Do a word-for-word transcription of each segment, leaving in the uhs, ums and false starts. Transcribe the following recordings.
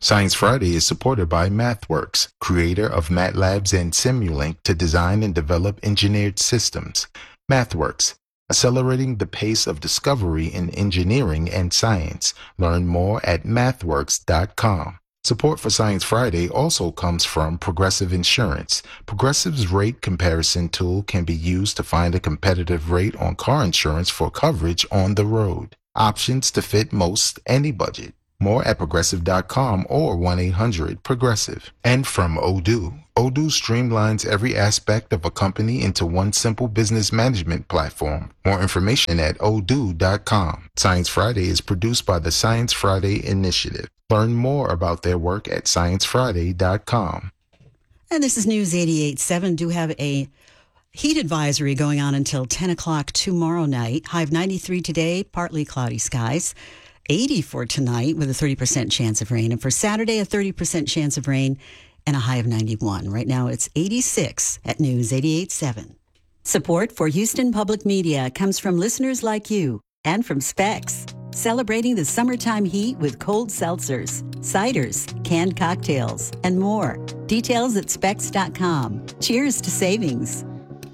Science Friday is supported by MathWorks, creator of MATLabs and Simulink to design and develop engineered systems. MathWorks, accelerating the pace of discovery in engineering and science. Learn more at mathworks dot com. Support for Science Friday also comes from Progressive Insurance. Progressive's rate comparison tool can be used to find a competitive rate on car insurance for coverage on the road. Options to fit most any budget. More at progressive dot com or one eight hundred progressive. And from Odoo. Odoo streamlines every aspect of a company into one simple business management platform. More information at odoo dot com. Science Friday is produced by the Science Friday Initiative. Learn more about their work at science friday dot com. And this is News eighty-eight point seven. Do have a heat advisory going on until ten o'clock tomorrow night. High of ninety-three today, partly cloudy skies. eighty for tonight with a thirty percent chance of rain. And for Saturday, a thirty percent chance of rain and a high of ninety-one. Right now, it's eighty-six at News eighty-eight point seven. Support for Houston Public Media comes from listeners like you and from Specs, celebrating the summertime heat with cold seltzers, ciders, canned cocktails, and more. Details at specs dot com. Cheers to savings.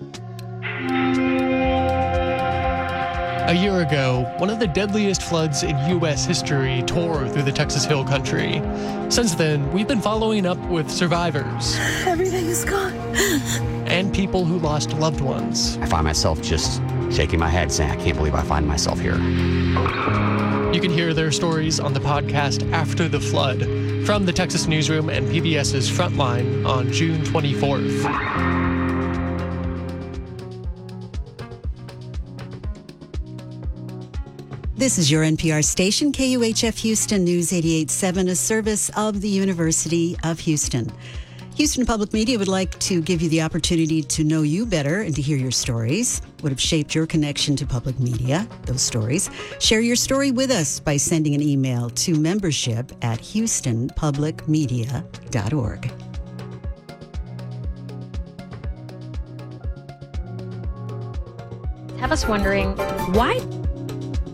A year ago, one of the deadliest floods in U S history tore through the Texas Hill Country. Since then, we've been following up with survivors. Everything is gone. And people who lost loved ones. I find myself just shaking my head saying, I can't believe I find myself here. You can hear their stories on the podcast After the Flood from the Texas Newsroom and PBS's Frontline on June twenty-fourth. This is your N P R station, K U H F Houston News eighty-eight point seven, a service of the University of Houston. Houston Public Media would like to give you the opportunity to know you better and to hear your stories. What have shaped your connection to public media, those stories. Share your story with us by sending an email to membership at houston public media dot org. Have us wondering, why